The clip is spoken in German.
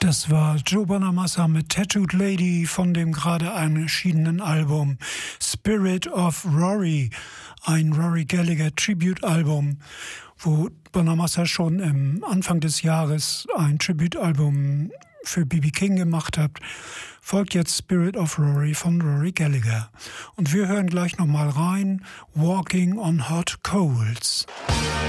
Das war Joe Bonamassa mit Tattooed Lady von dem gerade erschienenen Album Spirit of Rory, ein Rory Gallagher Tribute-Album, wo Bonamassa schon im Anfang des Jahres ein Tribute-Album für B.B. King gemacht hat. Folgt jetzt Spirit of Rory von Rory Gallagher. Und wir hören gleich nochmal rein, Walking on Hot Coals.